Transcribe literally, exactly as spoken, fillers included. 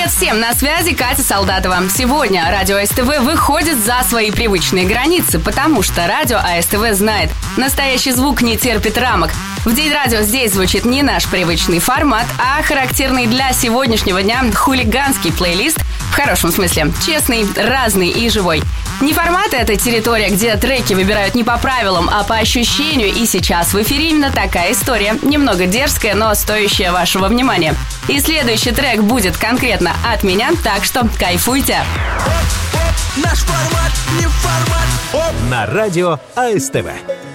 Привет всем, на связи Катя Солдатова. Сегодня радио СТВ выходит за свои привычные границы, потому что радио АСТВ знает, настоящий звук не терпит рамок. В День радио здесь звучит не наш привычный формат, а характерный для сегодняшнего дня хулиганский плейлист, в хорошем смысле, честный, разный и живой. Не формат — это территория, где треки выбирают не по правилам, а по ощущению, и сейчас в эфире именно такая история, немного дерзкая, но стоящая вашего внимания. И следующий трек будет конкретно от меня, так что кайфуйте! Наш формат не формат. На радио АСТВ.